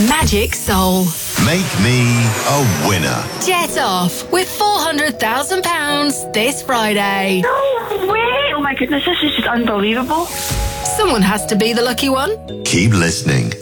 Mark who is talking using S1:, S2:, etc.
S1: Magic Soul.
S2: Make me a winner.
S1: Jet off with £400,000 this Friday.
S3: No way! Oh my goodness, this is just unbelievable.
S1: Someone has to be the lucky one.
S2: Keep listening.